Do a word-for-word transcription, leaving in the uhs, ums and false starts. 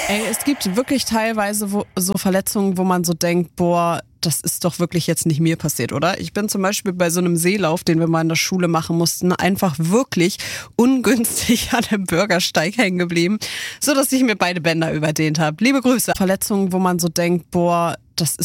Ey, es gibt wirklich teilweise wo, so Verletzungen, wo man so denkt, boah, das ist doch wirklich jetzt nicht mir passiert, oder? Ich bin zum Beispiel bei so einem Seelauf, den wir mal in der Schule machen mussten, einfach wirklich ungünstig an dem Bürgersteig hängen geblieben, sodass ich mir beide Bänder überdehnt habe. Liebe Grüße. Verletzungen, wo man so denkt, boah, das ist